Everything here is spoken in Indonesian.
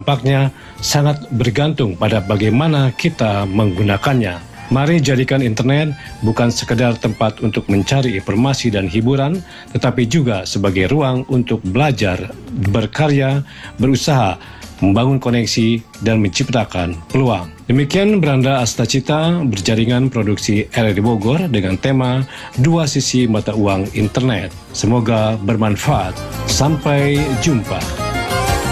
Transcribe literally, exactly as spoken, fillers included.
dampaknya sangat bergantung pada bagaimana kita menggunakannya. Mari jadikan internet bukan sekedar tempat untuk mencari informasi dan hiburan, tetapi juga sebagai ruang untuk belajar, berkarya, berusaha, membangun koneksi, dan menciptakan peluang. Demikian Branda Astacita, berjaringan produksi R R I Bogor dengan tema Dua Sisi Mata Uang Internet. Semoga bermanfaat. Sampai jumpa.